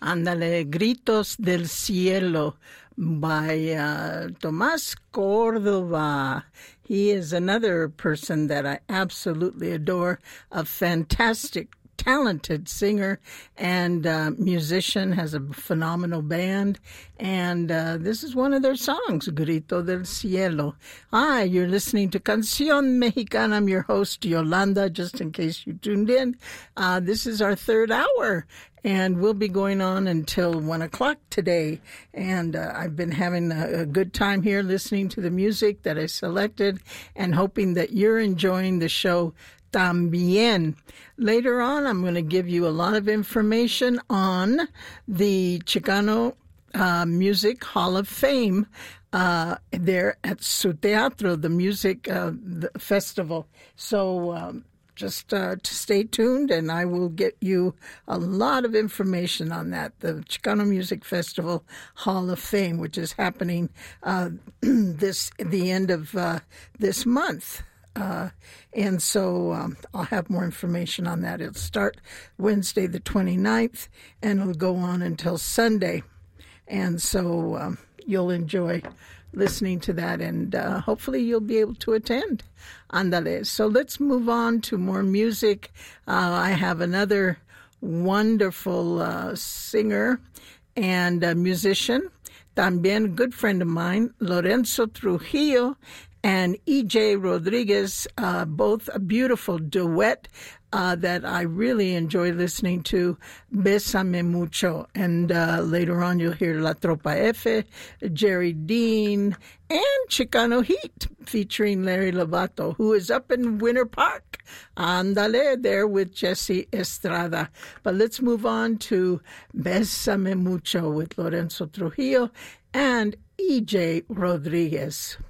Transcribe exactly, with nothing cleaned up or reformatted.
Ándale, Gritos del Cielo by uh, Tomás Córdoba. He is another person that I absolutely adore, a fantastic, talented singer and uh, musician, has a phenomenal band, and uh, this is one of their songs, Grito del Cielo. Hi, you're listening to Canción Mexicana. I'm your host, Yolanda, just in case you tuned in. Uh, this is our third hour, and we'll be going on until one o'clock today. And uh, I've been having a, a good time here listening to the music that I selected and hoping that you're enjoying the show también. Later on, I'm going to give you a lot of information on the Chicano uh, Music Hall of Fame uh, there at Su Teatro, the music uh, the festival. So um, just uh, to stay tuned, and I will get you a lot of information on that. The Chicano Music Festival Hall of Fame, which is happening uh, this the end of uh, this month. Uh, and so um, I'll have more information on that. It'll start Wednesday the twenty-ninth, and it'll go on until Sunday. And so um, you'll enjoy listening to that, and uh, hopefully you'll be able to attend. Andale. So let's move on to more music. Uh, I have another wonderful uh, singer and uh, musician, también a good friend of mine, Lorenzo Trujillo, and E J Rodriguez, uh, both a beautiful duet uh, that I really enjoy listening to, Bésame Mucho. And uh, later on you'll hear La Tropa F, Jerry Dean, and Chicano Heat featuring Larry Lovato, who is up in Winter Park. Andale, there with Jesse Estrada. But let's move on to Bésame Mucho with Lorenzo Trujillo and E J Rodriguez.